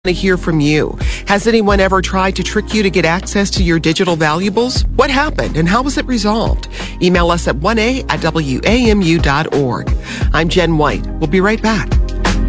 To hear from you. Has anyone ever tried to trick you to get access to your digital valuables? What happened and how was it resolved? Email us at 1a@wamu.org. I'm Jen White. We'll be right back.